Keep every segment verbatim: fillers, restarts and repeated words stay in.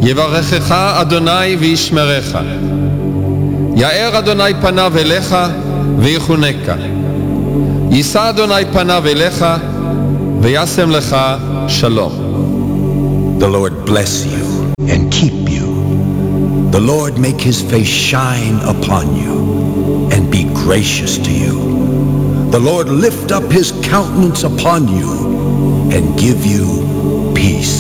יברכך אדוני וישמרך. יאר אדוני פניו אליך ויחונקה. יישא אדוני פניו אליך וישם לך שלום. The Lord bless you and keep you. The Lord make his face shine upon you and be gracious to you. The Lord lift up his countenance upon you and give you peace.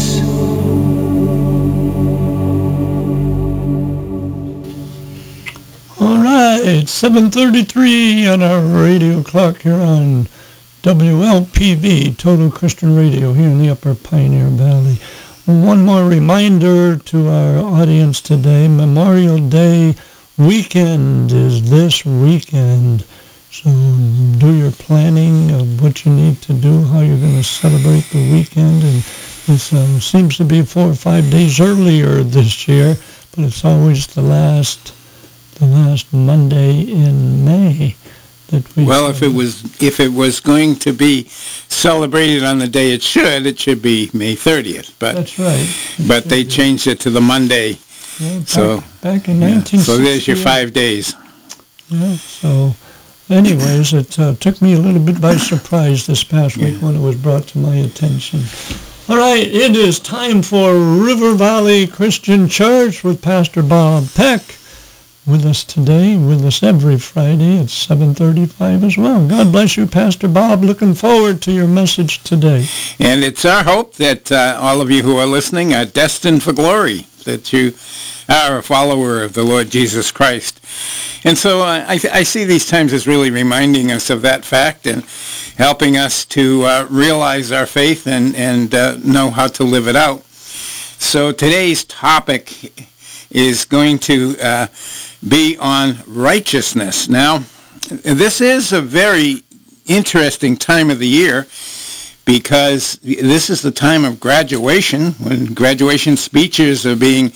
All right, seven thirty-three on our radio clock here on W L P V, Total Christian Radio, here in the Upper Pioneer Valley. One more reminder to our audience today, Memorial Day weekend is this weekend. So do your planning of what you need to do, how you're going to celebrate the weekend. And this um, seems to be four or five days earlier this year, but it's always the last the last Monday in May that we Well, if it was if it was going to be celebrated on the day it should, it should be May thirtieth. But That's right. But they changed it to the Monday. Yeah, back, so back in yeah. nineteen sixty. So there's your five days. Yeah, so anyways, it uh, took me a little bit by surprise this past week yeah. when it was brought to my attention. All right, it is time for River Valley Christian Church with Pastor Bob Peck. With us today, with us every Friday at seven thirty-five as well. God bless you, Pastor Bob. Looking forward to your message today. And it's our hope that uh, all of you who are listening are destined for glory, that you are a follower of the Lord Jesus Christ. And so uh, I, I see these times as really reminding us of that fact and helping us to uh, realize our faith and, and uh, know how to live it out. So today's topic is going to uh, be on righteousness. Now, this is a very interesting time of the year because this is the time of graduation, when graduation speeches are being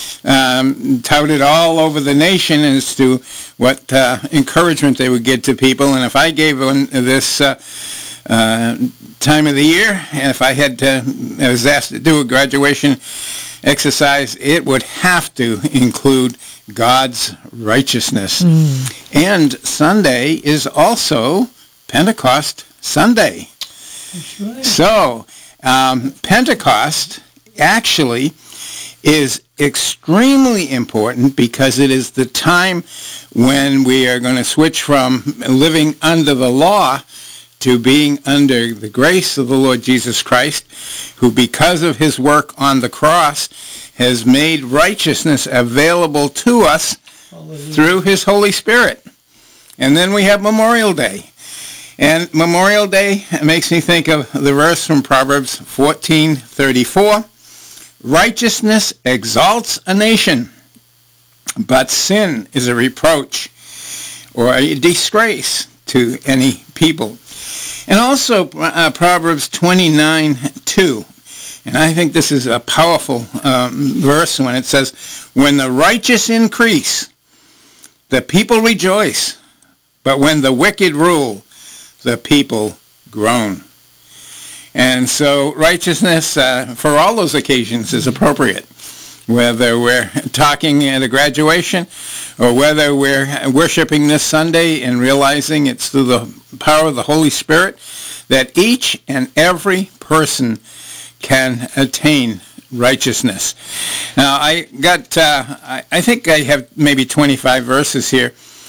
um, touted all over the nation as to what uh, encouragement they would give to people. And if I gave one this uh, uh, time of the year, and if I had to, I was asked to do a graduation exercise, it would have to include God's righteousness. Mm. And Sunday is also Pentecost Sunday. That's right. So um, Pentecost actually is extremely important because it is the time when we are going to switch from living under the law to being under the grace of the Lord Jesus Christ, who because of his work on the cross has made righteousness available to us Hallelujah. Through his Holy Spirit. And then we have Memorial Day. And Memorial Day makes me think of the verse from Proverbs fourteen thirty-four. Righteousness exalts a nation, but sin is a reproach or a disgrace to any people. And also uh, Proverbs twenty-nine two. And I think this is a powerful um, verse when it says, when the righteous increase, the people rejoice. But when the wicked rule, the people groan. And so righteousness uh, for all those occasions is appropriate. Whether we're talking at a graduation or whether we're worshiping this Sunday and realizing it's through the power of the Holy Spirit that each and every person can attain righteousness. Now, I got, uh, I, I think I have maybe twenty-five verses here.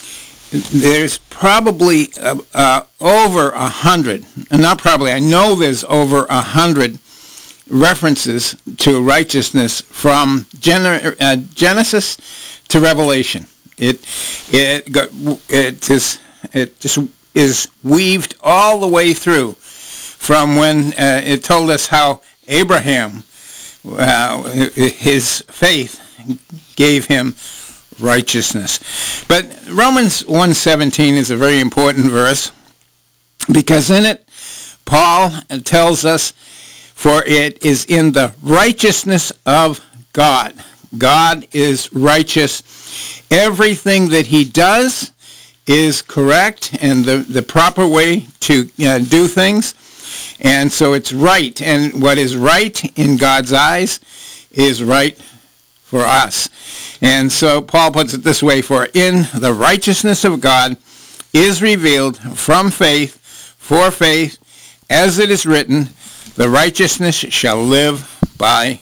There's probably uh, uh, over a hundred, not probably, I know there's over a hundred references to righteousness from Gen- uh, Genesis to Revelation. It it got, it is it just is weaved all the way through from when uh, it told us how Abraham, uh, his faith gave him righteousness. But Romans one seventeen is a very important verse because in it Paul tells us, for it is in the righteousness of God. God is righteous. Everything that he does is correct and the, the proper way to uh, do things. And so it's right. And what is right in God's eyes is right for us. And so Paul puts it this way, for in the righteousness of God is revealed from faith for faith, as it is written, the righteousness shall live by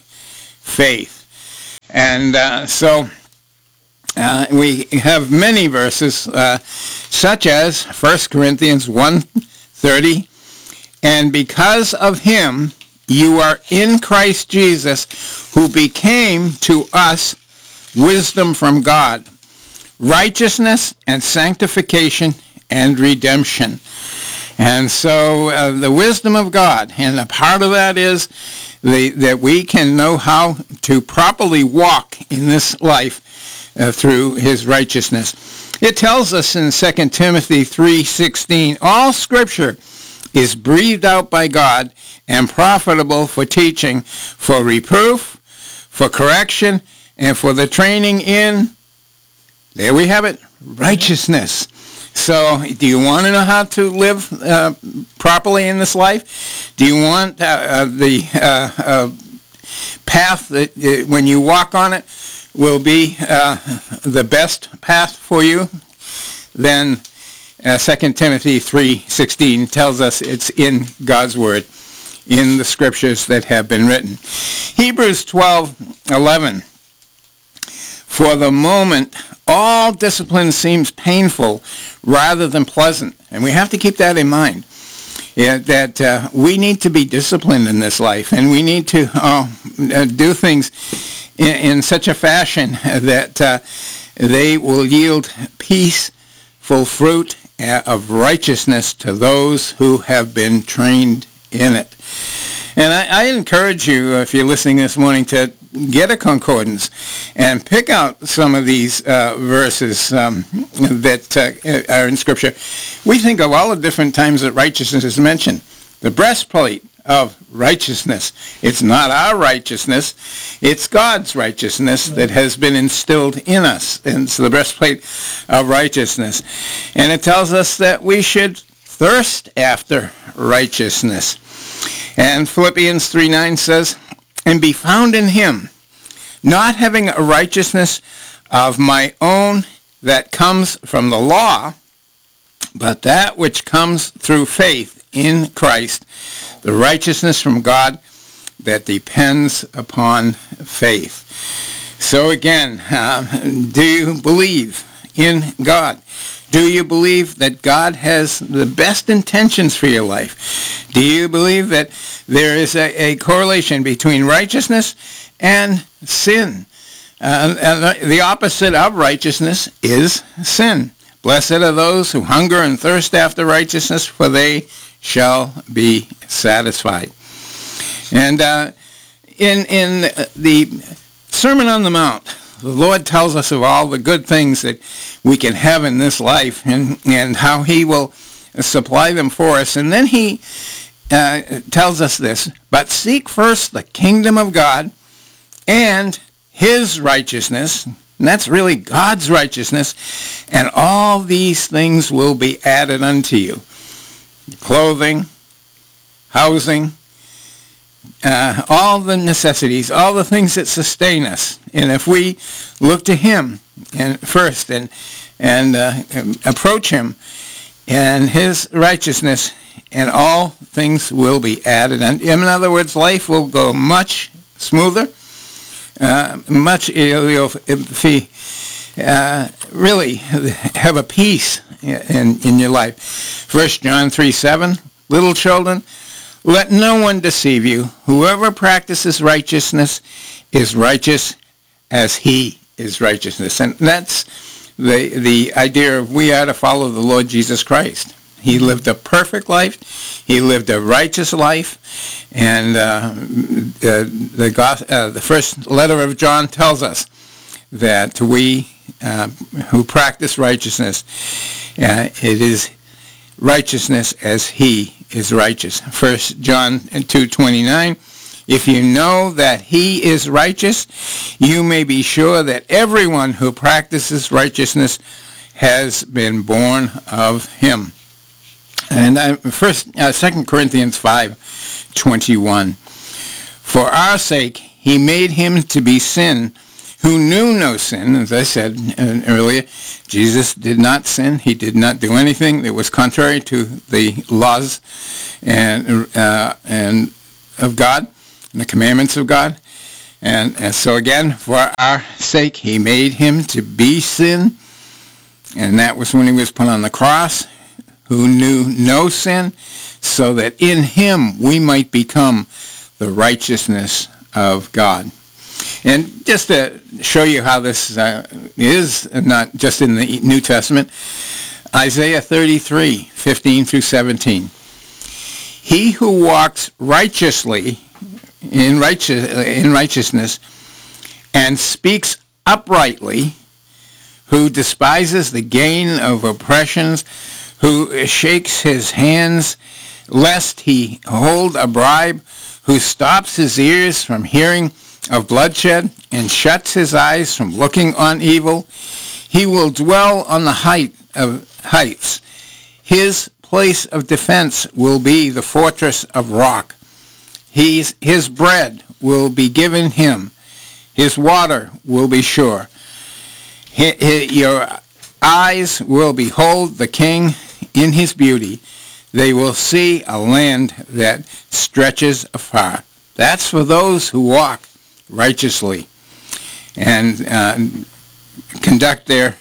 faith. And uh, so uh, we have many verses, uh, such as First Corinthians one thirty, and because of him you are in Christ Jesus, who became to us wisdom from God, righteousness and sanctification and redemption. And so uh, the wisdom of God, and a part of that is the, that we can know how to properly walk in this life uh, through his righteousness. It tells us in Second Timothy three sixteen, all Scripture is breathed out by God and profitable for teaching, for reproof, for correction, and for the training in, there we have it, righteousness. So do you want to know how to live uh, properly in this life? Do you want uh, uh, the uh, uh, path that uh, when you walk on it will be uh, the best path for you? Then uh, Second Timothy three sixteen tells us it's in God's Word, in the Scriptures that have been written. Hebrews twelve eleven. For the moment, all discipline seems painful rather than pleasant. And we have to keep that in mind, yeah, that uh, we need to be disciplined in this life, and we need to uh, do things in, in such a fashion that uh, they will yield peaceful fruit of righteousness to those who have been trained in it. And I, I encourage you, if you're listening this morning, to get a concordance and pick out some of these uh, verses um, that uh, are in Scripture. We think of all the different times that righteousness is mentioned. The breastplate of righteousness. It's not our righteousness. It's God's righteousness that has been instilled in us. And it's the breastplate of righteousness. And it tells us that we should thirst after righteousness. And Philippians three nine says, and be found in him, not having a righteousness of my own that comes from the law, but that which comes through faith in Christ, the righteousness from God that depends upon faith. So again, uh, do you believe in God? Do you believe that God has the best intentions for your life? Do you believe that there is a, a correlation between righteousness and sin? Uh, and the opposite of righteousness is sin. Blessed are those who hunger and thirst after righteousness, for they shall be satisfied. And uh, in, in the Sermon on the Mount, the Lord tells us of all the good things that we can have in this life, and, and how he will supply them for us. And then he uh, tells us this, but seek first the kingdom of God and his righteousness, and that's really God's righteousness, and all these things will be added unto you. Clothing, housing, Uh, all the necessities, all the things that sustain us. And if we look to him and first and and uh, approach him and his righteousness, and all things will be added. And in other words, life will go much smoother, uh, much, you'll, you'll be, uh, really have a peace in, in your life. First John three seven, little children, let no one deceive you. Whoever practices righteousness is righteous as he is righteousness. And that's the the idea of we are to follow the Lord Jesus Christ. He lived a perfect life. He lived a righteous life. And uh, the, the, goth, uh, the first letter of John tells us that we uh, who practice righteousness, uh, it is righteousness as he is righteous. First John two twenty-nine, if you know that he is righteous, you may be sure that everyone who practices righteousness has been born of him. And uh, first, uh, Second Corinthians five twenty-one, for our sake he made him to be sin who knew no sin. As I said earlier, Jesus did not sin. He did not do anything that was contrary to the laws and uh, and of God and the commandments of God. And, and so again, for our sake, he made him to be sin. And that was when he was put on the cross, who knew no sin, so that in him we might become the righteousness of God. And just to show you how this uh, is, not just in the New Testament, Isaiah thirty-three, fifteen through seventeen. He who walks righteously, in, righteous, in righteousness, and speaks uprightly, who despises the gain of oppressions, who shakes his hands lest he hold a bribe, who stops his ears from hearing of bloodshed and shuts his eyes from looking on evil, he will dwell on the height of heights. His place of defense will be the fortress of rock. He's, his bread will be given him. His water will be sure. He, he, your eyes will behold the king in his beauty. They will see a land that stretches afar. That's for those who walk righteously and uh, conduct their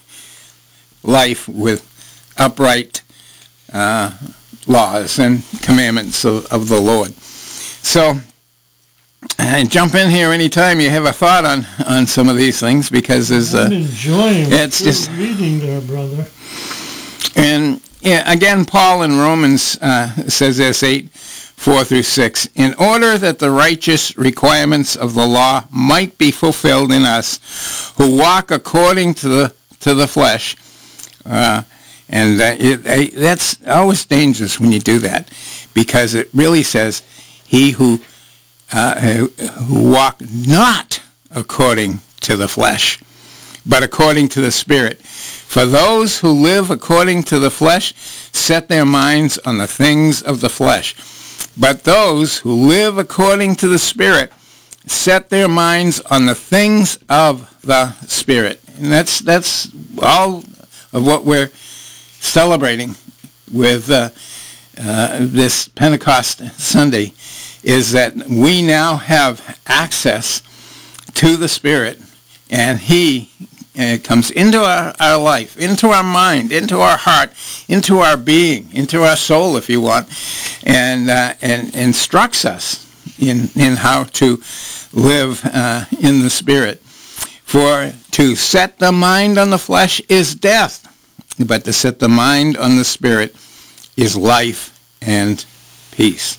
life with upright uh, laws and commandments of, of the Lord. So, uh, jump in here anytime you have a thought on, on some of these things, because there's uh, I'm enjoying it's just reading there, brother. And yeah, again, Paul in Romans uh, says this, eight, four through six, in order that the righteous requirements of the law might be fulfilled in us who walk according to the to the flesh. Uh, and uh, it, it, that's always dangerous when you do that, because it really says, he who, uh, who, who walk not according to the flesh, but according to the Spirit. For those who live according to the flesh set their minds on the things of the flesh. But those who live according to the Spirit set their minds on the things of the Spirit. And that's that's all of what we're celebrating with uh, uh, this Pentecost Sunday, is that we now have access to the Spirit, and he uh, comes into our, our life, into our mind, into our heart, into our being, into our soul, if you want, and uh, and instructs us in in how to live uh, in the Spirit. For to set the mind on the flesh is death, but to set the mind on the Spirit is life and peace.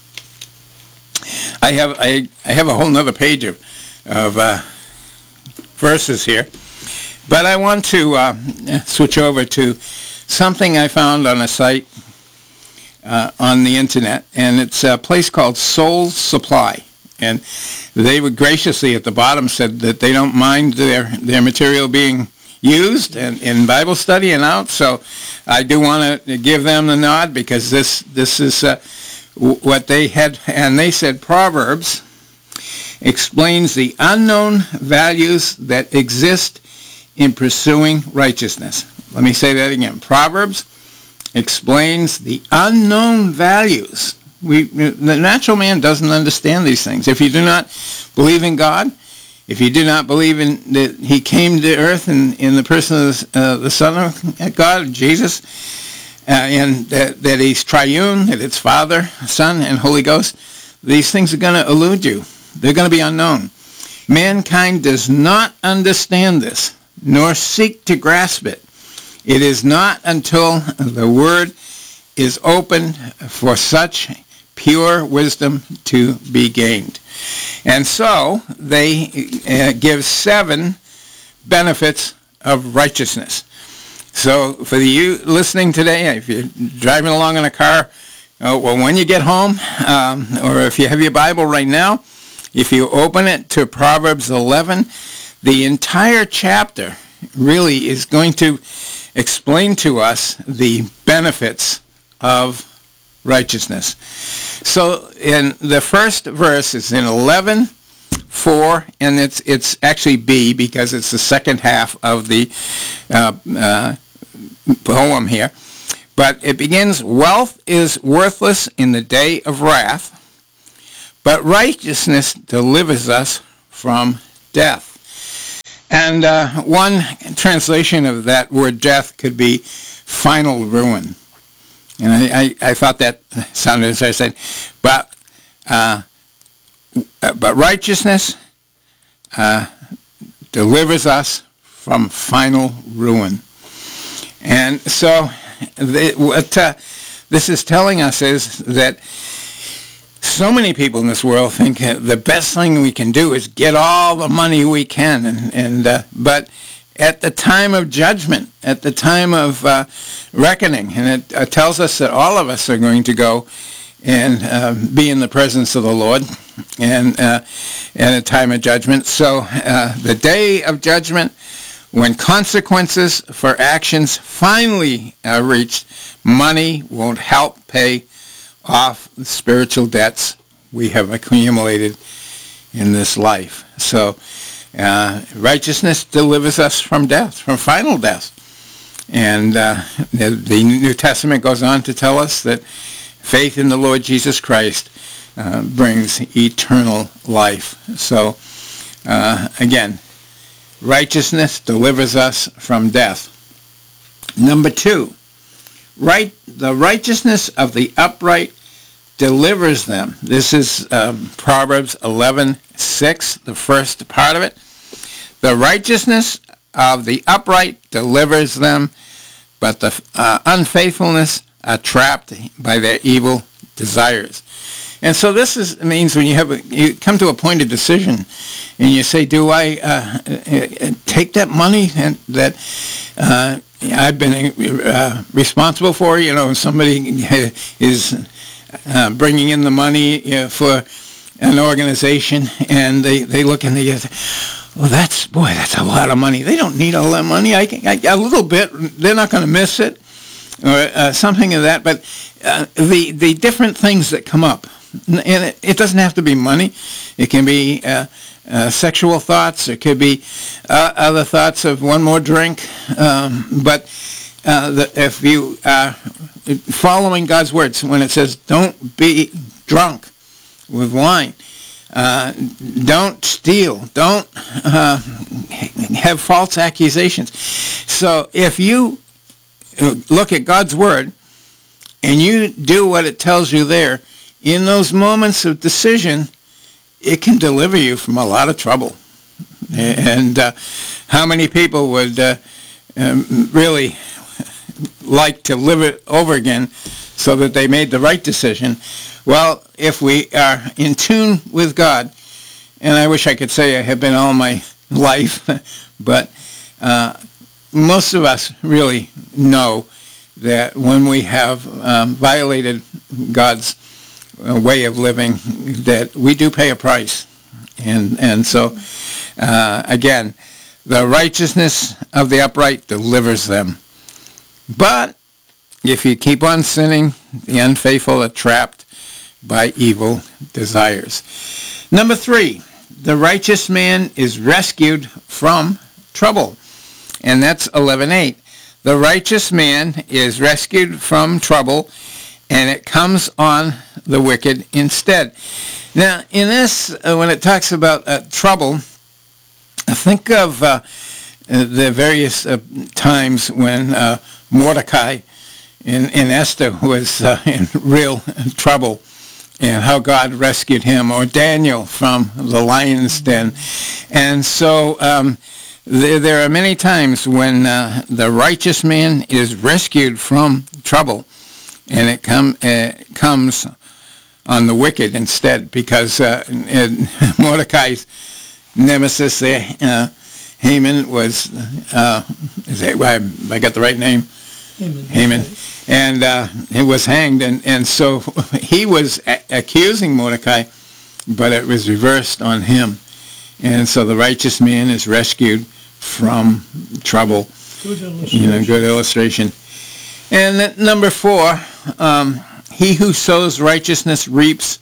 I have I, I have a whole nother page of of uh, verses here, but I want to uh, switch over to something I found on a site uh, on the internet, and it's a place called Soul Supply, and they would graciously at the bottom said that they don't mind their their material being used in, in Bible study and out. So I do want to give them the nod, because this this is uh, w- what they had, and they said Proverbs explains the unknown values that exist in pursuing righteousness. Let me say that again. Proverbs explains the unknown values. We, the natural man doesn't understand these things. If you do not believe in God, if you do not believe in that he came to earth in, in the person of the, uh, the Son of God, Jesus, uh, and that, that he's triune, that it's Father, Son, and Holy Ghost, these things are going to elude you. They're going to be unknown. Mankind does not understand this, nor seek to grasp it. It is not until the Word is opened for such pure wisdom to be gained. And so they uh, give seven benefits of righteousness. So for you listening today, if you're driving along in a car, uh, well, when you get home, um, or if you have your Bible right now, if you open it to Proverbs eleven, the entire chapter really is going to explain to us the benefits of righteousness. So in the first verse is in eleven, four, and it's it's actually B because it's the second half of the uh, uh, poem here. But it begins, wealth is worthless in the day of wrath, but righteousness delivers us from death. And uh, one translation of that word death could be final ruin. And I, I, I thought that sounded, as I said, but uh, but righteousness uh, delivers us from final ruin. And so the, what uh, this is telling us is that so many people in this world think uh, the best thing we can do is get all the money we can, and, and uh, but at the time of judgment, at the time of uh, reckoning, and it uh, tells us that all of us are going to go and uh, be in the presence of the Lord, and uh, at a time of judgment. So uh, the day of judgment, when consequences for actions finally are reached, money won't help pay off the spiritual debts we have accumulated in this life. So uh, righteousness delivers us from death, from final death. And uh, the, the New Testament goes on to tell us that faith in the Lord Jesus Christ uh, brings eternal life. So uh, again, righteousness delivers us from death. Number two, right, the righteousness of the upright delivers them. This is um, Proverbs eleven six, the first part of it. The righteousness of the upright delivers them, but the uh, unfaithfulness are trapped by their evil desires. And so this is means when you have a, you come to a point of decision, and you say, do I uh, uh, take that money and that uh, I've been uh, responsible for? You know, somebody is uh, bringing in the money you know, for an organization, and they, they look and they get, well, that's, boy, that's a lot of money. They don't need all that money. I, I a little bit, they're not going to miss it, or uh, something of that. But uh, the, the different things that come up, and it, it doesn't have to be money. It can be uh, uh, sexual thoughts. It could be uh, other thoughts of one more drink. Um, but uh, the, if you are following God's words, when it says, don't be drunk with wine, uh, don't steal, don't uh, have false accusations. So if you look at God's word and you do what it tells you there, in those moments of decision, it can deliver you from a lot of trouble. And uh, how many people would uh, um, really like to live it over again so that they made the right decision? Well, if we are in tune with God, and I wish I could say I have been all my life, but uh, most of us really know that when we have um, violated God's uh, way of living, that we do pay a price. And and so, uh, again, the righteousness of the upright delivers them. But if you keep on sinning, the unfaithful are trapped by evil desires. Number three, the righteous man is rescued from trouble. And that's eleven eight. The righteous man is rescued from trouble, and it comes on the wicked instead. Now, in this, uh, when it talks about uh, trouble, think of uh, the various uh, times when uh, Mordecai in, in Esther was uh, in real trouble, and how God rescued him, or Daniel from the lion's den. And so um, there, there are many times when uh, the righteous man is rescued from trouble, and it come, uh, comes on the wicked instead, because uh, Mordecai's nemesis there, uh, Haman, was, uh, is that, I, I got the right name? Haman. Haman. And uh, he was hanged, and, and so he was a- accusing Mordecai, but it was reversed on him. And so the righteous man is rescued from trouble. Good illustration. You know, good illustration. And then number four, um, he who sows righteousness reaps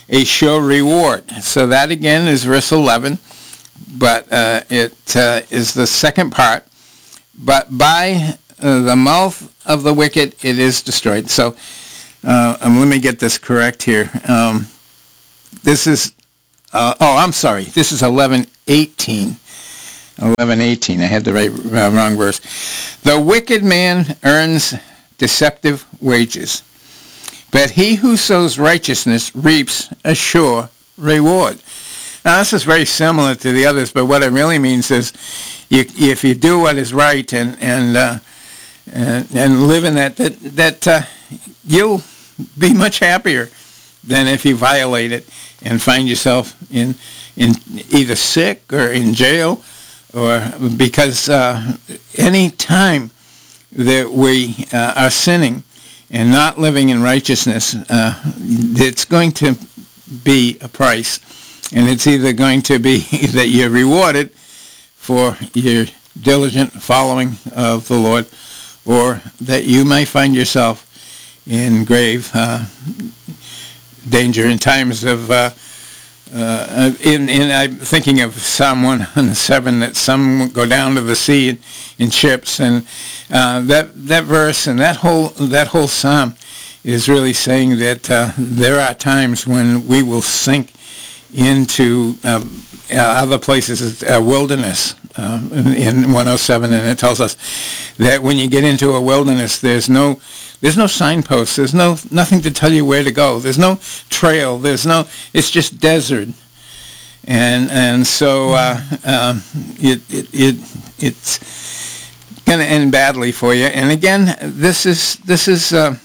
a sure reward. So that again is verse eleven, but uh, it uh, is the second part. But by uh, the mouth of the wicked it is destroyed. So uh, um, let me get this correct here. Um, this is, uh, oh, I'm sorry. This is eleven eighteen. eleven eighteen. I had the right, uh, wrong verse. The wicked man earns deceptive wages, but he who sows righteousness reaps a sure reward. Now, this is very similar to the others, but what it really means is you, if you do what is right and and uh, and, and live in that, that, that uh, you'll be much happier than if you violate it and find yourself in in either sick or in jail, or because uh, any time that we uh, are sinning and not living in righteousness, uh, it's going to be a price. And it's either going to be that you're rewarded for your diligent following of the Lord, or that you may find yourself in grave uh, danger in times of, uh, uh, in, in, I'm thinking of Psalm one hundred seven, that some go down to the sea in, in ships, and uh, that that verse and that whole that whole psalm is really saying that uh, there are times when we will sink into uh, uh, other places, uh, wilderness, uh, in, in one oh seven, and it tells us that when you get into a wilderness, there's no there's no signposts, there's no nothing to tell you where to go, there's no trail, there's no, it's just desert, and and so uh, uh, it, it it it's going to end badly for you. And again, this is this is. Uh,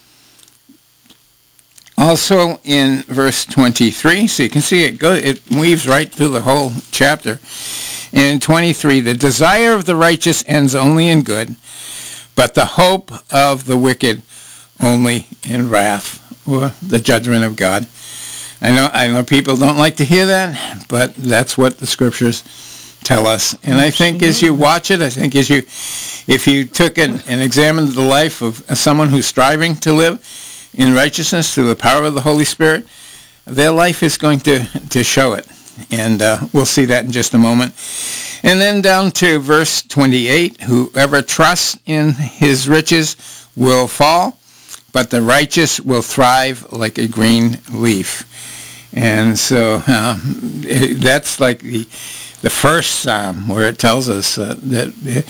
Also in verse twenty-three, so you can see it go, it weaves right through the whole chapter. In twenty-three, the desire of the righteous ends only in good, but the hope of the wicked only in wrath, or the judgment of God. I know I know people don't like to hear that, but that's what the scriptures tell us. And I think as you watch it, I think as you, if you took and, and examined the life of someone who's striving to live in righteousness through the power of the Holy Spirit, their life is going to, to show it. And uh, we'll see that in just a moment. And then down to verse twenty-eight, whoever trusts in his riches will fall, but the righteous will thrive like a green leaf. And so uh, that's like the the first psalm where it tells us uh, that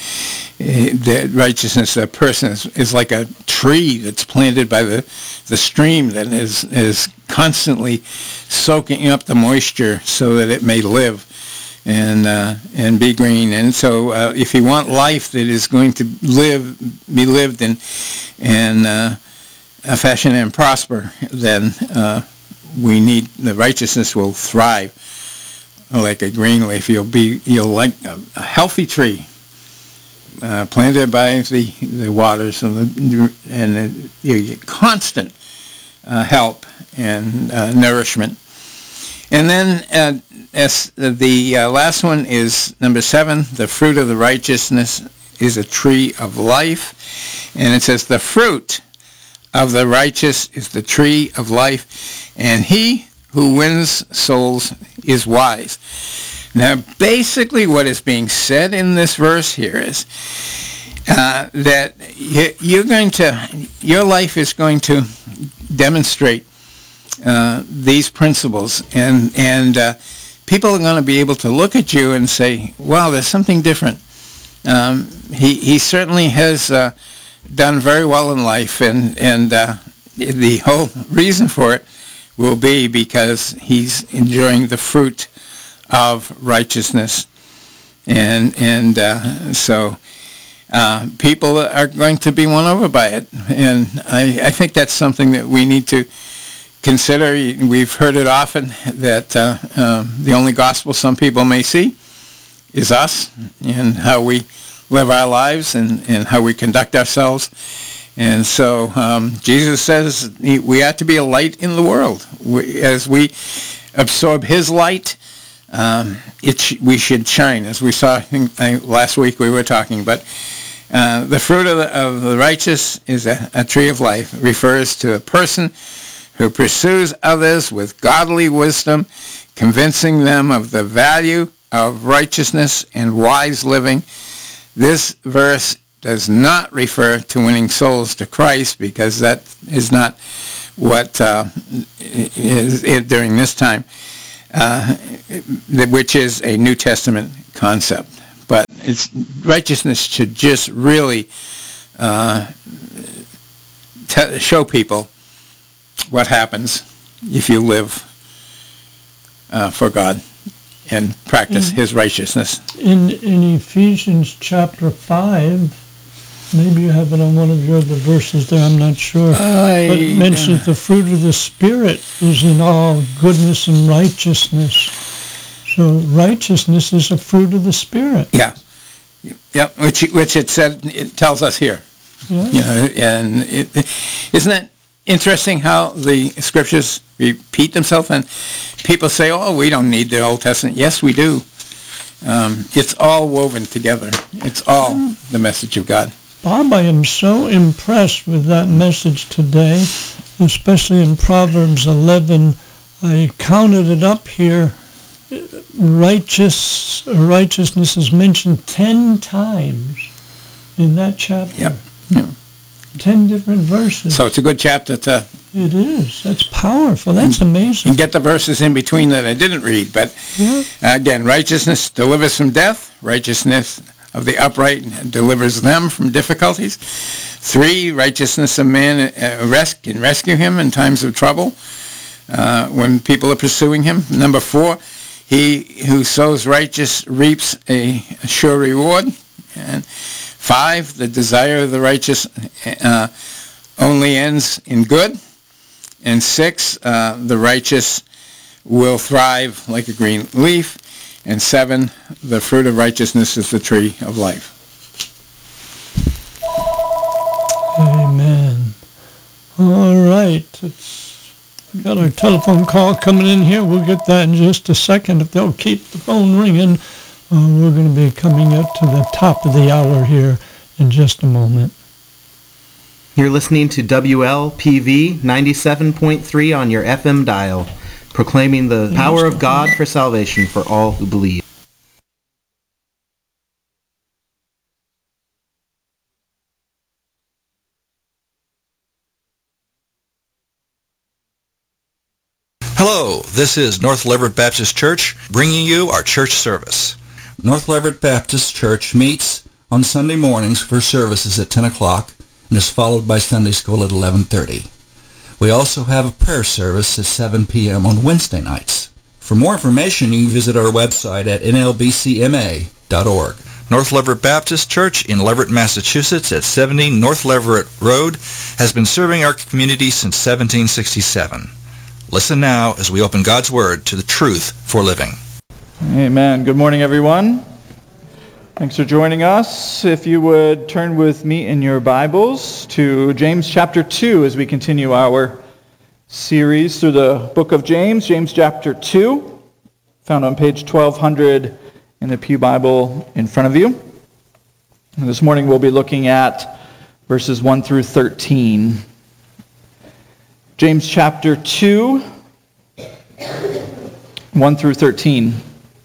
uh, that righteousness, a person is, is like a tree that's planted by the, the stream that is is constantly soaking up the moisture so that it may live and uh, and be green. And so uh, if you want life that is going to live, be lived in, and uh, fashion and prosper, then uh, we need, the righteousness will thrive like a green leaf. You'll be, you'll like a, a healthy tree, uh, planted by the, the waters and the, and the, you get constant uh, help and uh, nourishment. And then uh, as the uh, last one is number seven, the fruit of the righteousness is a tree of life. And it says the fruit of the righteous is the tree of life, and he who wins souls is wise. Now, basically what is being said in this verse here is uh, that you're going to, your life is going to demonstrate uh, these principles, and and uh, people are going to be able to look at you and say, wow, there's something different. Um, he he certainly has uh, done very well in life, and and uh, the whole reason for it will be because he's enjoying the fruit of righteousness. And and uh, so uh, people are going to be won over by it. And I, I think that's something that we need to consider. We've heard it often that uh, uh, the only gospel some people may see is us and how we live our lives and, and how we conduct ourselves. And so um, Jesus says we ought to be a light in the world. We, as we absorb his light, um, it sh- we should shine. As we saw I think, I, last week we were talking, but uh, the fruit of the, of the righteous is a, a tree of life. It refers to a person who pursues others with godly wisdom, convincing them of the value of righteousness and wise living. This verse does not refer to winning souls to Christ, because that is not what uh, is it during this time, uh, which is a New Testament concept. But it's, righteousness should just really uh, t- show people what happens if you live uh, for God and practice in, His righteousness. In in Ephesians chapter five, maybe you have it on one of your other verses there, I'm not sure, I, but it mentions uh, the fruit of the Spirit is in all goodness and righteousness. So righteousness is a fruit of the Spirit. Yeah, yeah, which which it said, it tells us here. Yeah. You know, and it, isn't it interesting how the scriptures repeat themselves, and people say, "Oh, we don't need the Old Testament." Yes, we do. Um, it's all woven together. It's all the message of God. Bob, I am so impressed with that message today, especially in Proverbs eleven. I counted it up here. Righteous righteousness is mentioned ten times in that chapter. Yep. Yep. Ten different verses. So it's a good chapter to... It is. That's powerful. That's amazing. And get the verses in between that I didn't read. But yeah. Again, righteousness delivers from death. Righteousness of the upright delivers them from difficulties. Three, righteousness of man uh, res- can rescue him in times of trouble uh, when people are pursuing him. Number four, he who sows righteous reaps a, a sure reward. And five, the desire of the righteous uh, only ends in good. And six, uh, the righteous will thrive like a green leaf. And seven, the fruit of righteousness is the tree of life. Amen. All right. It's, we got our telephone call coming in here. We'll get that in just a second. If they'll keep the phone ringing, uh, we're going to be coming up to the top of the hour here in just a moment. You're listening to W L P V ninety-seven point three on your F M dial, proclaiming the power of God for salvation for all who believe. Hello, this is North Leverett Baptist Church bringing you our church service. North Leverett Baptist Church meets on Sunday mornings for services at ten o'clock and is followed by Sunday school at eleven thirty. We also have a prayer service at seven p.m. on Wednesday nights. For more information, you can visit our website at N L B C M A dot org. North Leverett Baptist Church in Leverett, Massachusetts at seventy North Leverett Road has been serving our community since seventeen sixty-seven. Listen now as we open God's Word to the truth for living. Amen. Good morning, everyone. Thanks for joining us. If you would turn with me in your Bibles to James chapter two as we continue our series through the book of James. James chapter two, found on page twelve hundred in the Pew Bible in front of you. And this morning we'll be looking at verses one through thirteen. James chapter two, one through thirteen.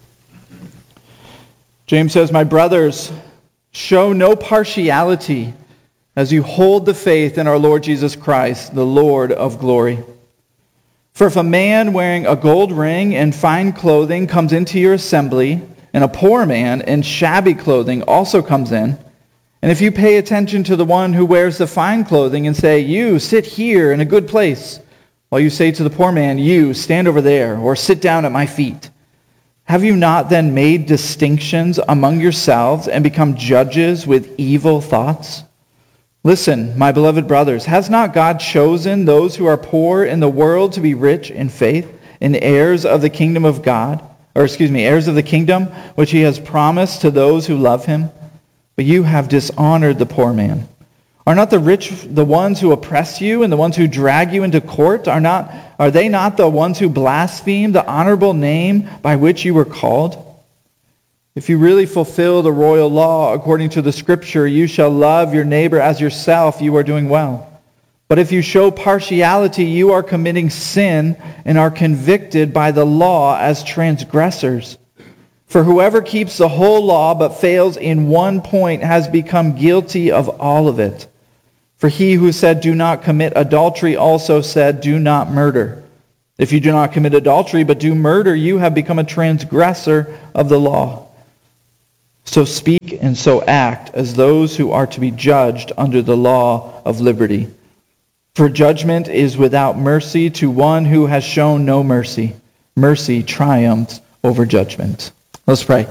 James says, "My brothers, show no partiality as you hold the faith in our Lord Jesus Christ, the Lord of glory. For if a man wearing a gold ring and fine clothing comes into your assembly, and a poor man in shabby clothing also comes in, and if you pay attention to the one who wears the fine clothing and say, 'You sit here in a good place,' while you say to the poor man, 'You stand over there,' or 'Sit down at my feet,' have you not then made distinctions among yourselves and become judges with evil thoughts? Listen, my beloved brothers, has not God chosen those who are poor in the world to be rich in faith and heirs of the kingdom of God, or excuse me, heirs of the kingdom which he has promised to those who love him? But you have dishonored the poor man. Are not the rich the ones who oppress you and the ones who drag you into court? Are not are they not the ones who blaspheme the honorable name by which you were called? If you really fulfill the royal law according to the scripture, 'You shall love your neighbor as yourself,' you are doing well. But if you show partiality, you are committing sin and are convicted by the law as transgressors. For whoever keeps the whole law but fails in one point has become guilty of all of it. For he who said, do not commit adultery, also said, do not murder. If you do not commit adultery but do murder, you have become a transgressor of the law. So speak and so act as those who are to be judged under the law of liberty. For judgment is without mercy to one who has shown no mercy. Mercy triumphs over judgment. Let's pray.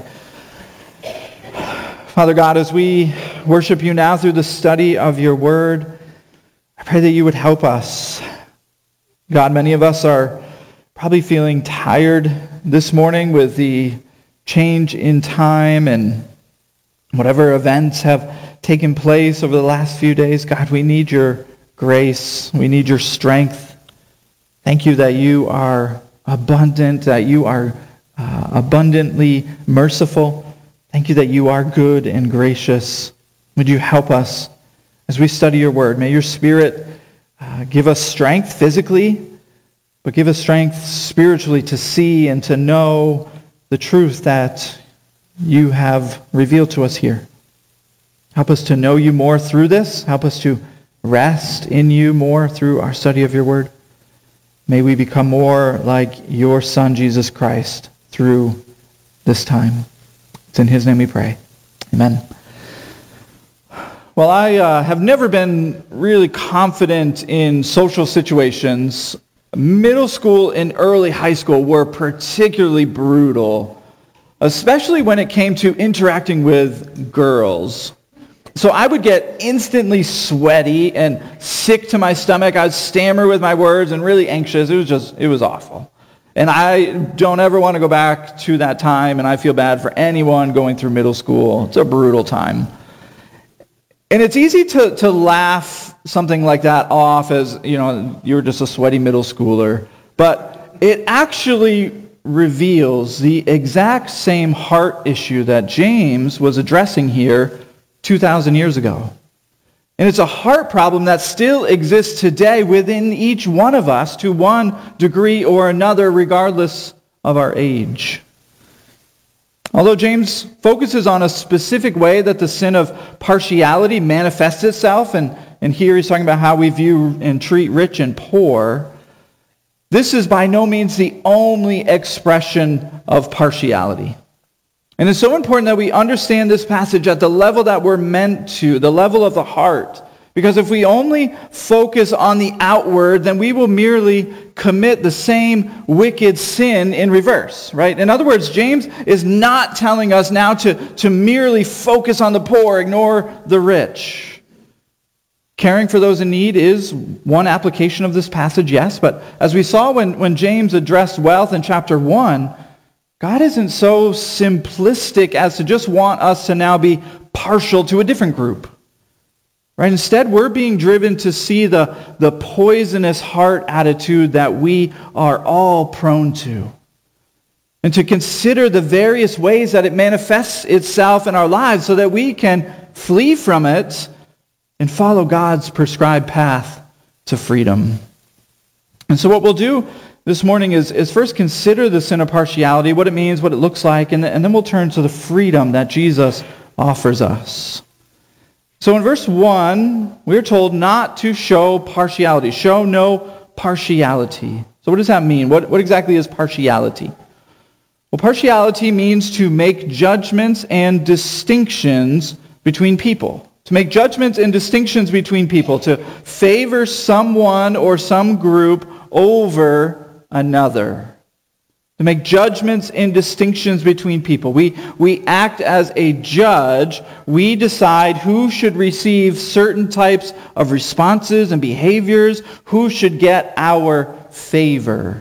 Father God, as we worship you now through the study of your word, I pray that you would help us. God, many of us are probably feeling tired this morning with the change in time and whatever events have taken place over the last few days. God, we need your grace. We need your strength. Thank you that you are abundant, that you are uh, abundantly merciful. Thank you that you are good and gracious. Would you help us as we study your word? May your Spirit uh, give us strength physically, but give us strength spiritually to see and to know the truth that you have revealed to us here. Help us to know you more through this. Help us to rest in you more through our study of your word. May we become more like your Son, Jesus Christ, through this time. It's in his name we pray. Amen. Well, I uh, have never been really confident in social situations. Middle school and early high school were particularly brutal, especially when it came to interacting with girls. So I would get instantly sweaty and sick to my stomach. I'd stammer with my words and really anxious. It was just, it was awful. And I don't ever want to go back to that time, and I feel bad for anyone going through middle school. It's a brutal time. And it's easy to, to laugh something like that off as, you know, you're just a sweaty middle schooler. But it actually reveals the exact same heart issue that James was addressing here two thousand years ago. And it's a heart problem that still exists today within each one of us to one degree or another, regardless of our age. Although James focuses on a specific way that the sin of partiality manifests itself, and, and here he's talking about how we view and treat rich and poor, this is by no means the only expression of partiality. And it's so important that we understand this passage at the level that we're meant to, the level of the heart. Because if we only focus on the outward, then we will merely commit the same wicked sin in reverse, right? In other words, James is not telling us now to, to merely focus on the poor, ignore the rich. Caring for those in need is one application of this passage, yes, but as we saw when, when James addressed wealth in chapter one, God isn't so simplistic as to just want us to now be partial to a different group. Right? Instead, we're being driven to see the, the poisonous heart attitude that we are all prone to. And to consider the various ways that it manifests itself in our lives so that we can flee from it and follow God's prescribed path to freedom. And so what we'll do this morning is, is first consider the sin of partiality, what it means, what it looks like, and, and then we'll turn to the freedom that Jesus offers us. So in verse one, we're told not to show partiality. Show no partiality. So what does that mean? What, what exactly is partiality? Well, partiality means to make judgments and distinctions between people. To make judgments and distinctions between people. To favor someone or some group over another. To make judgments and distinctions between people. We, we act as a judge. We decide who should receive certain types of responses and behaviors, who should get our favor.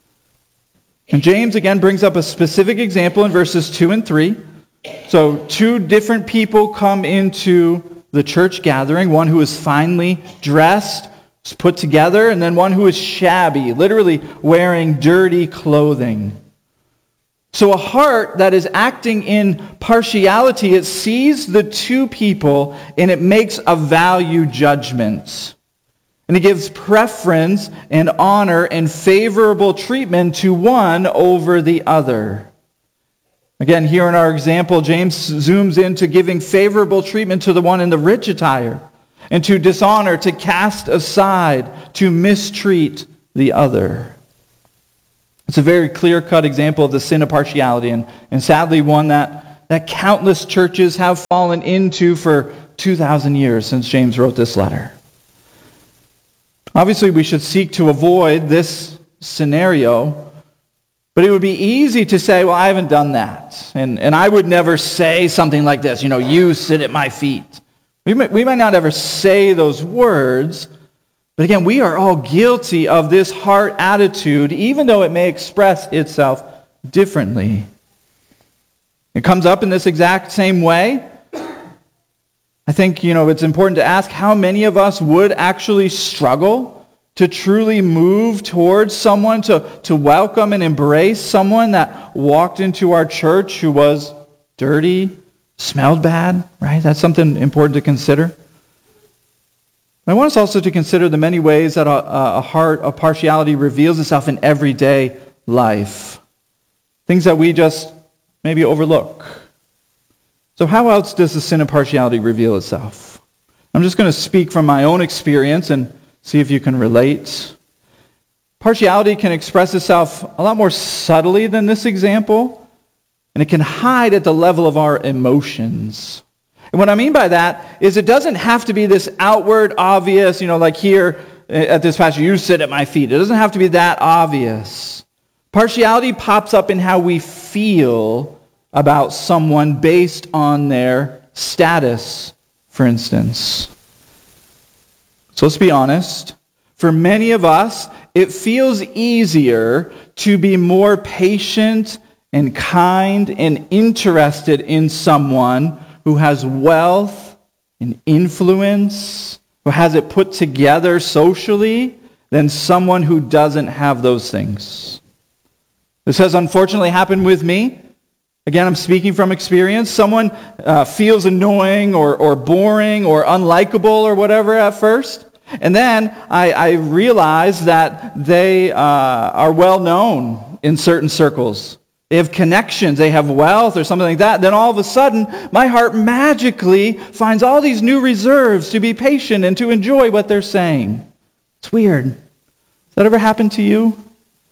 And James again brings up a specific example in verses two and three. So two different people come into the church gathering, one who is finely dressed, put together, and then one who is shabby, literally wearing dirty clothing. So a heart that is acting in partiality, it sees the two people and it makes a value judgment. And he gives preference and honor and favorable treatment to one over the other. Again, here in our example, James zooms into giving favorable treatment to the one in the rich attire, and to dishonor, to cast aside, to mistreat the other. It's a very clear-cut example of the sin of partiality, and, and sadly one that, that countless churches have fallen into for two thousand years since James wrote this letter. Obviously, we should seek to avoid this scenario, but it would be easy to say, well, I haven't done that, and, and I would never say something like this, you know, you sit at my feet. We might, we might not ever say those words, but again, we are all guilty of this heart attitude, even though it may express itself differently. It comes up in this exact same way. I think, you know, it's important to ask how many of us would actually struggle to truly move towards someone, to, to welcome and embrace someone that walked into our church who was dirty, smelled bad, right? That's something important to consider. I want us also to consider the many ways that a, a heart of partiality reveals itself in everyday life. Things that we just maybe overlook. So how else does the sin of partiality reveal itself? I'm just going to speak from my own experience and see if you can relate. Partiality can express itself a lot more subtly than this example, and it can hide at the level of our emotions. And what I mean by that is it doesn't have to be this outward, obvious, you know, like here at this passage, you sit at my feet. It doesn't have to be that obvious. Partiality pops up in how we feel about someone based on their status, for instance. So let's be honest. For many of us, it feels easier to be more patient and kind and interested in someone who has wealth and influence, who has it put together socially, than someone who doesn't have those things. This has unfortunately happened with me. Again, I'm speaking from experience. Someone uh, feels annoying or, or boring or unlikable or whatever at first. And then I, I realize that they uh, are well known in certain circles. They have connections, they have wealth or something like that. Then all of a sudden, my heart magically finds all these new reserves to be patient and to enjoy what they're saying. It's weird. Has that ever happened to you?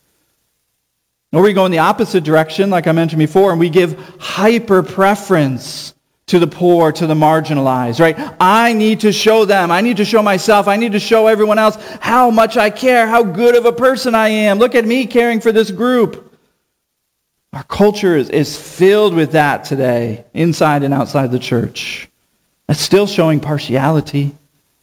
Or we go in the opposite direction, like I mentioned before, and we give hyper preference to the poor, to the marginalized, right? I need to show them, I need to show myself, I need to show everyone else how much I care, how good of a person I am. Look at me caring for this group. Our culture is, is filled with that today, inside and outside the church. That's still showing partiality.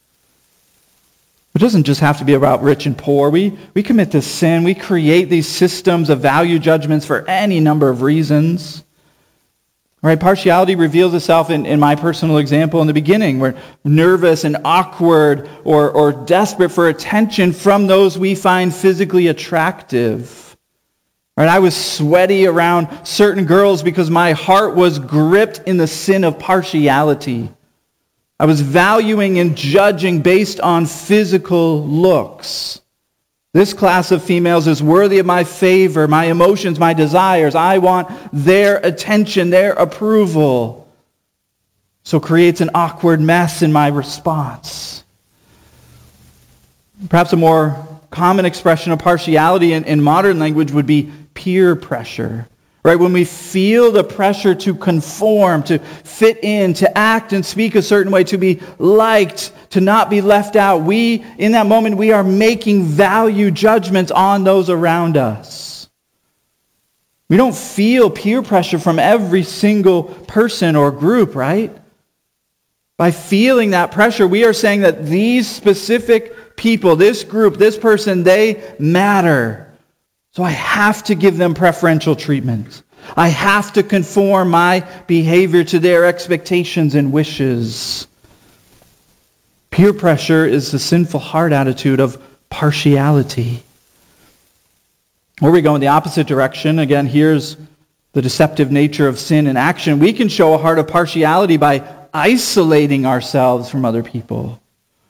It doesn't just have to be about rich and poor. We, we commit this sin. We create these systems of value judgments for any number of reasons. All right, partiality reveals itself in, in my personal example in the beginning. We're nervous and awkward or, or desperate for attention from those we find physically attractive. All right, I was sweaty around certain girls because my heart was gripped in the sin of partiality. I was valuing and judging based on physical looks. This class of females is worthy of my favor, my emotions, my desires. I want their attention, their approval. So it creates an awkward mess in my response. Perhaps a more common expression of partiality in, in modern language would be peer pressure. Right, when we feel the pressure to conform, to fit in, to act and speak a certain way, to be liked, to not be left out, we, in that moment, we are making value judgments on those around us. We don't feel peer pressure from every single person or group, right? By feeling that pressure, we are saying that these specific people, this group, this person, they matter. So I have to give them preferential treatment. I have to conform my behavior to their expectations and wishes. Peer pressure is the sinful heart attitude of partiality. Or we go in the opposite direction. Again, here's the deceptive nature of sin in action. We can show a heart of partiality by isolating ourselves from other people.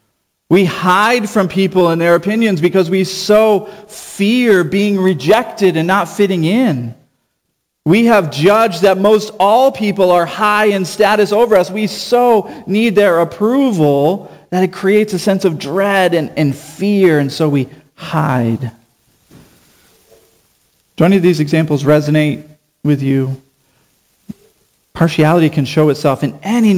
We hide from people and their opinions because we so fear being rejected and not fitting in. We have judged that most all people are high in status over us. We so need their approval that it creates a sense of dread and, and fear, and so we hide. Do any of these examples resonate with you? Partiality can show itself in any